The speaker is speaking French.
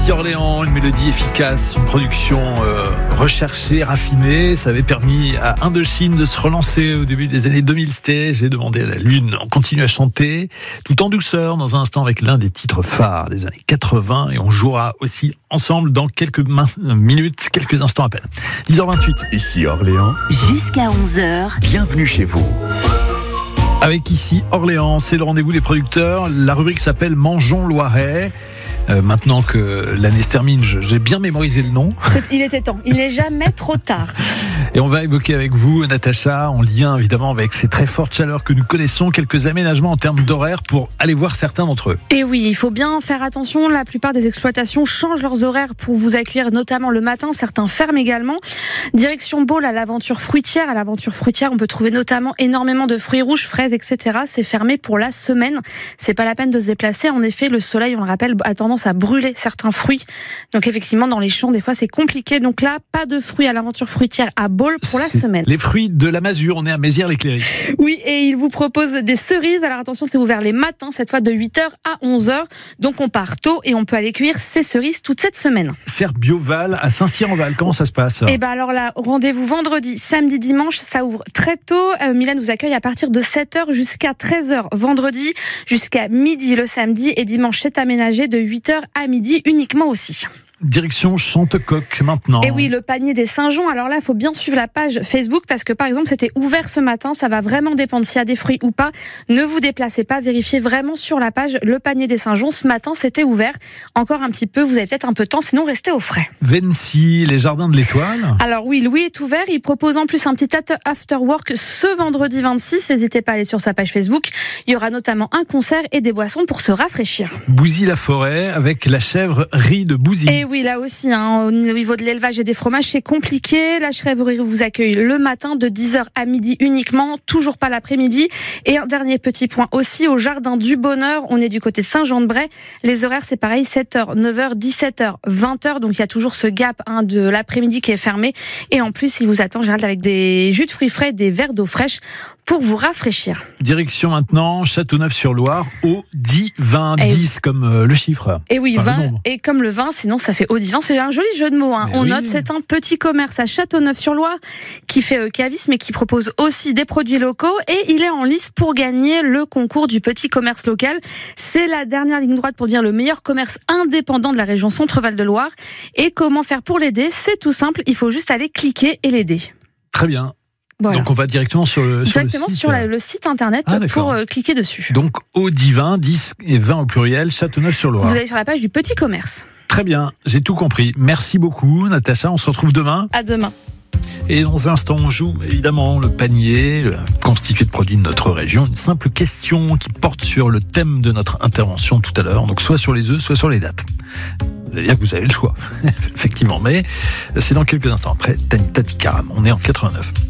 Ici Orléans, une mélodie efficace, une production recherchée, raffinée. Ça avait permis à Indochine de se relancer au début des années 2000. J'ai demandé à la lune. On continue à chanter tout en douceur dans un instant avec l'un des titres phares des années 80 et on jouera aussi ensemble dans quelques minutes, quelques instants à peine. 10h28. Ici Orléans. Jusqu'à 11h. Bienvenue chez vous. Avec Ici Orléans, c'est le rendez-vous des producteurs. La rubrique s'appelle Mangeons Loiret. Maintenant que l'année se termine, j'ai bien mémorisé le nom. Il était temps, il n'est jamais trop tard. Et on va évoquer avec vous, Natacha, en lien évidemment avec ces très fortes chaleurs que nous connaissons, quelques aménagements en termes d'horaire pour aller voir certains d'entre eux. Et oui, il faut bien faire attention, la plupart des exploitations changent leurs horaires pour vous accueillir, notamment le matin, certains ferment également. Direction Baule à l'Aventure Fruitière. À l'Aventure Fruitière, on peut trouver notamment énormément de fruits rouges, fraises, etc. C'est fermé pour la semaine. C'est pas la peine de se déplacer. En effet, le soleil, on le rappelle, a tendance à brûler certains fruits. Donc effectivement, dans les champs, des fois, c'est compliqué. Donc là, pas de fruits à l'Aventure Fruitière à Baule pour la semaine. Les fruits de la Masure, on est à Mézières-les-Clérics. Oui, et il vous propose des cerises. Alors attention, c'est ouvert les matins, cette fois de 8h à 11h. Donc on part tôt et on peut aller cueillir ces cerises toute cette semaine. Serre Bioval à Saint-Cyr-en-Val, comment ça se passe ? Et ben alors là, rendez-vous vendredi, samedi, dimanche, ça ouvre très tôt. Mylène vous accueille à partir de 7h jusqu'à 13h vendredi, jusqu'à midi le samedi et dimanche c'est aménagé de 8h à midi uniquement aussi. Direction Chantecoq maintenant. Et oui, le panier des Saint-Jean. Alors là, il faut bien suivre la page Facebook parce que par exemple, c'était ouvert ce matin. Ça va vraiment dépendre s'il y a des fruits ou pas. Ne vous déplacez pas, vérifiez vraiment sur la page le panier des Saint-Jean. Ce matin, c'était ouvert. Encore un petit peu, vous avez peut-être un peu de temps, sinon restez au frais. Vency, les Jardins de l'Étoile. Alors oui, Louis est ouvert. Il propose en plus un petit after work ce vendredi 26. N'hésitez pas à aller sur sa page Facebook. Il y aura notamment un concert et des boissons pour se rafraîchir. Bouzy-la-Forêt avec la chèvrerie de Bouzy. Et oui, là aussi, au niveau de l'élevage et des fromages, c'est compliqué. La chèvrerie vous accueille le matin de 10h à midi uniquement, toujours pas l'après-midi. Et un dernier petit point aussi, au Jardin du Bonheur, on est du côté Saint-Jean-de-Bray. Les horaires, c'est pareil, 7h, 9h, 17h, 20h. Donc il y a toujours ce gap de l'après-midi qui est fermé. Et en plus, il vous attend, Gérald, avec des jus de fruits frais, des verres d'eau fraîche pour vous rafraîchir. Direction maintenant Châteauneuf-sur-Loire, au 10-20, 10 comme le chiffre. Et oui, enfin, 20 et comme le 20, sinon ça fait au 10-20. C'est un joli jeu de mots. On note, c'est un petit commerce à Châteauneuf-sur-Loire qui fait cavisme mais qui propose aussi des produits locaux et il est en lice pour gagner le concours du petit commerce local. C'est la dernière ligne droite pour dire le meilleur commerce indépendant de la région Centre-Val de Loire. Et comment faire pour l'aider ? C'est tout simple, il faut juste aller cliquer et l'aider. Très bien. Voilà. Donc on va directement sur le site. Sur le site internet pour cliquer dessus. Donc au 10-20, 10 et 20 au pluriel, Châteauneuf-sur-Loire. Vous allez sur la page du petit commerce. Très bien, j'ai tout compris. Merci beaucoup Natacha, on se retrouve demain. À demain. Et dans un instant, on joue évidemment le panier constitué de produits de notre région. Une simple question qui porte sur le thème de notre intervention tout à l'heure. Donc soit sur les œufs, soit sur les dattes. Vous allez dire que vous avez le choix, effectivement. Mais c'est dans quelques instants après Tanita Tikaram. On est en 89.